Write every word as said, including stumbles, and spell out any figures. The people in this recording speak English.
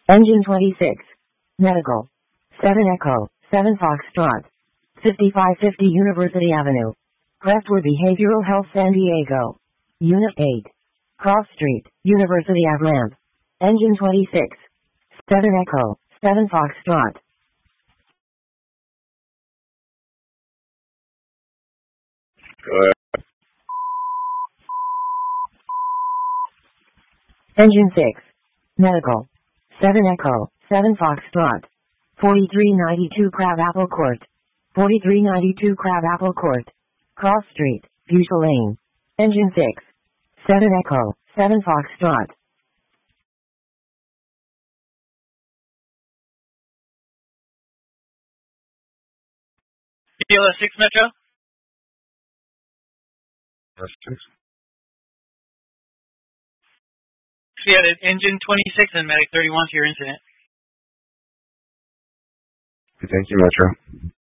Engine twenty-six. Medical. seven Echo, seven Foxtrot. fifty-five fifty University Avenue. Crestwood Behavioral Health San Diego. Unit eight. Cross Street, University Ave Ramp. Engine twenty-six. seven Echo, seven Foxtrot. Go ahead. Engine six. Medical. seven Echo, seven Foxtrot. forty-three ninety-two Crabapple Court. forty-three ninety-two Crabapple Court. Cross Street, Fuchsia Lane. Engine six. seven Echo, seven Foxtrot. B L S six Metro? That's six. Yeah, engine twenty-six and medic thirty-one to your incident. Thank you, Metro.